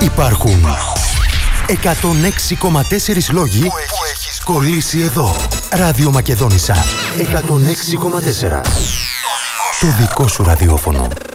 Υπάρχουν 106,4 λόγοι που έχεις κολλήσει εδώ. Ράδιο Μακεδόνισσα 106,4. Το δικό σου ραδιόφωνο.